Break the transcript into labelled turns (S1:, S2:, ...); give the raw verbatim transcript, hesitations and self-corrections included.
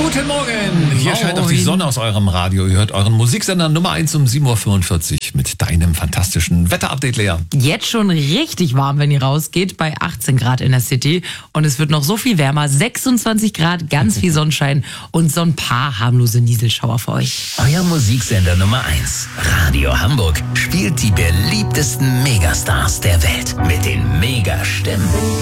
S1: Guten Morgen! Hier scheint auch die Sonne aus eurem Radio. Ihr hört euren Musiksender Nummer eins um sieben Uhr fünfundvierzig mit deinem fantastischen Wetterupdate, Lea.
S2: Jetzt schon richtig warm, wenn ihr rausgeht, bei achtzehn Grad in der City. Und es wird noch so viel wärmer, sechsundzwanzig Grad, ganz viel Sonnenschein und so ein paar harmlose Nieselschauer für euch.
S3: Euer Musiksender Nummer eins, Radio Hamburg, spielt die beliebtesten Megastars der Welt mit den Megastimmen.